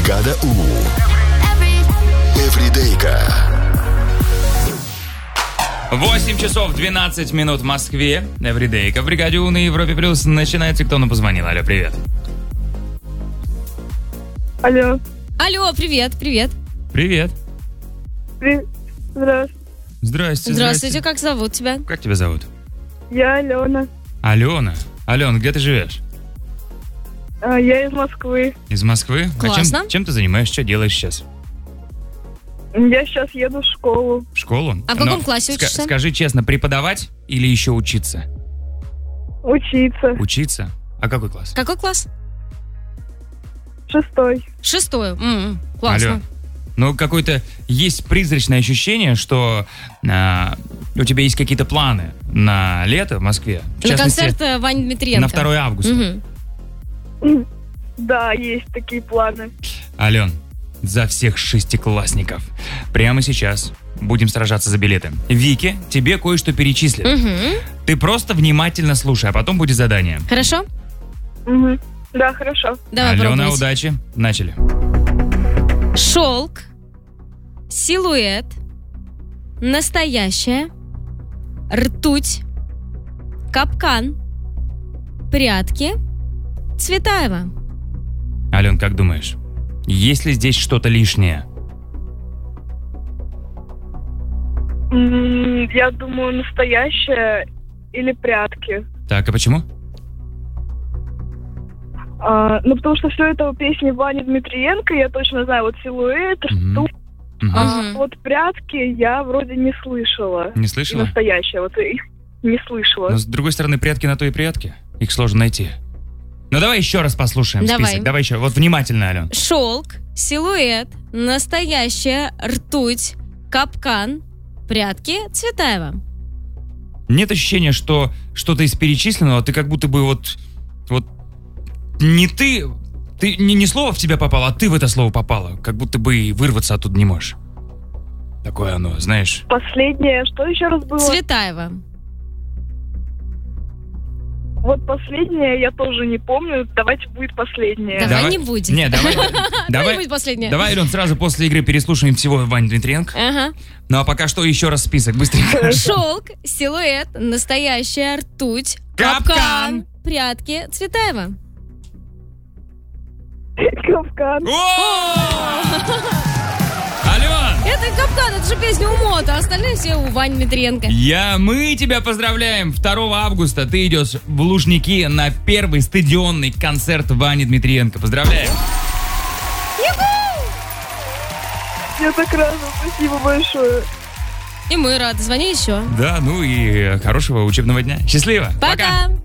Бригада У. Эвридейка. 8 часов 12 минут в Москве. Эвридейка в Бригаде У на Европе Плюс. Начинается. Кто нам позвонил? Алло, привет. Алло. Алло, привет. Привет. Здравствуйте. Здрасте. Как зовут тебя? Как тебя зовут? Я Алена. Алена, где ты живешь? Я из Москвы. Из Москвы? Классно. А чем ты занимаешься? Что делаешь сейчас? Я сейчас еду в школу. В школу? А в каком классе учишься? Скажи честно, преподавать или еще учиться? Учиться. Учиться? А какой класс? Какой класс? 6. 6. Классно. Алло. Ну, какое-то есть призрачное ощущение, что у тебя есть какие-то планы на лето в Москве. В На частности, концерт Вани Дмитриенко. на 2 августа. Мгм. Да, есть такие планы. Ален, за всех 6-классников прямо сейчас будем сражаться за билеты. Вики, тебе кое-что перечислят. Ты просто внимательно слушай, а потом будет задание. Хорошо? Угу. Да, хорошо. Давай Алена, пробовать. удачи. Начали. Шелк, силуэт, настоящая, ртуть, капкан, прятки, Цветаева. Ален, как думаешь, есть ли здесь что-то лишнее? Я думаю, настоящая или прятки. Так, а почему? Потому что все это песни Вани Дмитриенко, я точно знаю, вот силуэт, ртуть. Мгм. Вот прятки я вроде не слышала. Не И слышала? настоящая, вот их не слышала. Но с другой стороны, прятки на то и прятки. Их сложно найти. Ну давай еще раз послушаем Давай. список. Давай еще. Вот внимательно, Ален. Шелк, силуэт, настоящая, ртуть, капкан, прятки, Цветаева. Нет ощущения, что что-то из перечисленного, ты как будто бы вот не ты не слово в тебя попало, а ты в это слово попала. Как будто бы и вырваться оттуда не можешь. Такое оно, знаешь. Последнее, что еще раз было? Цветаева. Вот последнее я тоже не помню. Давайте будет последнее. Давай не будет. Не, давай. Давай будет последнее. Давай, Ален, сразу после игры переслушаем всего Вани Дмитриенко. Ага. Ну а пока что еще раз список, быстренько. Шелк, силуэт, настоящая, ртуть, Капкан. прятки, Цветаева. Капкан. Ален! Это капкан, это же песня у Мота, а остальные все у Вани Дмитриенко. Мы тебя поздравляем. 2 августа ты идешь в Лужники на первый стадионный концерт Вани Дмитриенко. Поздравляем. Я так рада, спасибо большое. И мы рады. Звони еще. Да, ну и хорошего учебного дня. Счастливо. Пока.